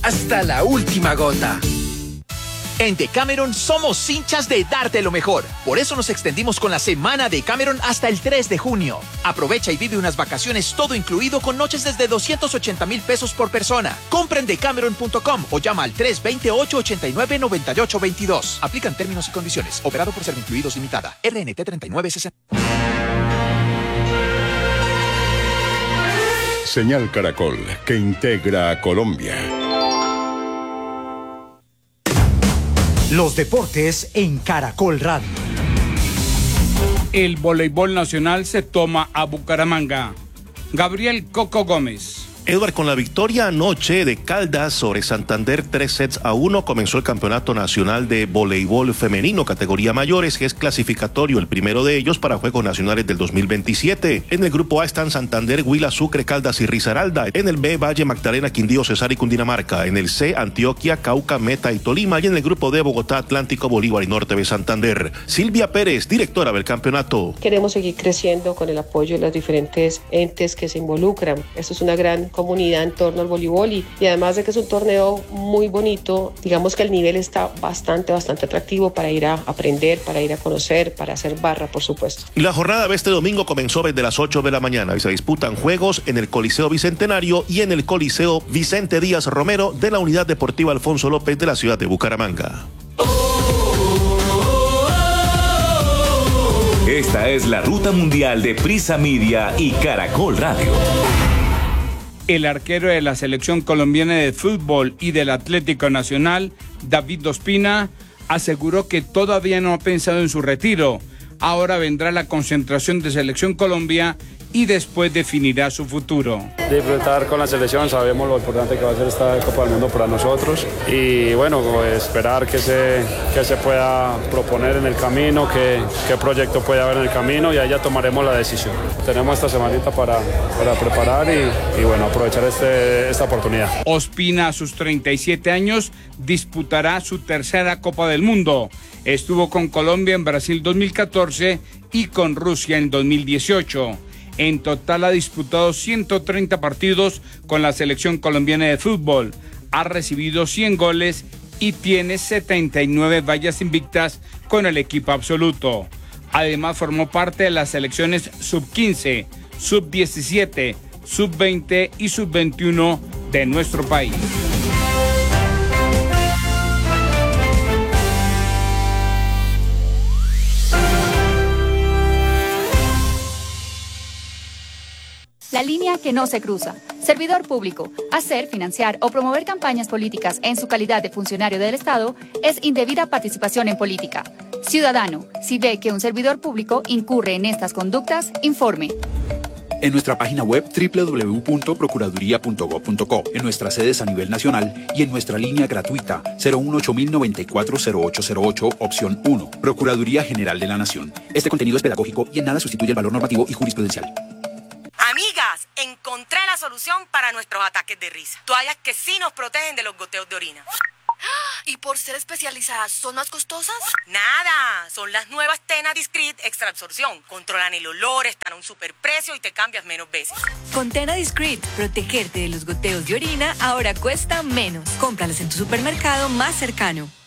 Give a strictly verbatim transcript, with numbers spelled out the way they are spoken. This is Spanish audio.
hasta la última gota. En Decameron somos hinchas de darte lo mejor. Por eso nos extendimos con la semana de Decameron hasta el tres de junio. Aprovecha y vive unas vacaciones todo incluido con noches desde doscientos ochenta mil pesos por persona. Compra en decameron punto com o llama al tres dos cero, ocho ocho nueve, nueve ocho dos dos. Aplican términos y condiciones. Operado por Servincluidos Limitada. R N T treinta y nueve sesenta. Señal Caracol, que integra a Colombia. Los deportes en Caracol Radio. El voleibol nacional se toma a Bucaramanga. Gabriel Coco Gómez. Edward, con la victoria anoche de Caldas sobre Santander tres sets a uno, comenzó el Campeonato Nacional de Voleibol Femenino categoría mayores, que es clasificatorio, el primero de ellos para Juegos Nacionales del dos mil veintisiete. En el grupo A están Santander, Huila, Sucre, Caldas y Risaralda. En el B, Valle, Magdalena, Quindío, Cesar y Cundinamarca. En el C, Antioquia, Cauca, Meta y Tolima. Y en el grupo D, Bogotá, Atlántico, Bolívar y Norte de Santander. Silvia Pérez, directora del campeonato. Queremos seguir creciendo con el apoyo de los diferentes entes que se involucran. Esto es una gran comunidad en torno al voleibol y, y además de que es un torneo muy bonito, digamos que el nivel está bastante, bastante atractivo para ir a aprender, para ir a conocer, para hacer barra, por supuesto. La jornada de este domingo comenzó desde las ocho de la mañana y se disputan juegos en el Coliseo Bicentenario y en el Coliseo Vicente Díaz Romero de la Unidad Deportiva Alfonso López de la ciudad de Bucaramanga. Esta es la ruta mundial de Prisa Media y Caracol Radio. El arquero de la selección colombiana de fútbol y del Atlético Nacional, David Ospina, aseguró que todavía no ha pensado en su retiro. Ahora vendrá la concentración de Selección Colombia y después definirá su futuro. Disfrutar con la selección, sabemos lo importante que va a ser esta Copa del Mundo para nosotros y bueno, pues esperar que se, que se pueda proponer en el camino, que, qué proyecto puede haber en el camino y ahí ya tomaremos la decisión. Tenemos esta semanita para, para preparar y, y bueno, aprovechar este, esta oportunidad. Ospina, a sus treinta y siete años, disputará su tercera Copa del Mundo. Estuvo con Colombia en Brasil dos mil catorce y con Rusia en dos mil dieciocho. En total ha disputado ciento treinta partidos con la selección colombiana de fútbol. Ha recibido cien goles y tiene setenta y nueve vallas invictas con el equipo absoluto. Además formó parte de las selecciones sub quince, sub diecisiete, sub veinte y sub veintiuno de nuestro país. La línea que no se cruza. Servidor público. Hacer, financiar o promover campañas políticas en su calidad de funcionario del Estado es indebida participación en política. Ciudadano, si ve que un servidor público incurre en estas conductas, informe. En nuestra página web doble u doble u doble u punto procuraduría punto gob punto co, en nuestras sedes a nivel nacional y en nuestra línea gratuita cero uno ocho mil noventa y cuatro cero ocho cero ocho, opción uno. Procuraduría General de la Nación. Este contenido es pedagógico y en nada sustituye el valor normativo y jurisprudencial. Amigas, encontré la solución para nuestros ataques de risa. Toallas que sí nos protegen de los goteos de orina. ¿Y por ser especializadas son más costosas? Nada, son las nuevas Tena Discreet Extra Absorción. Controlan el olor, están a un superprecio y te cambias menos veces. Con Tena Discreet, protegerte de los goteos de orina ahora cuesta menos. Cómpralas en tu supermercado más cercano.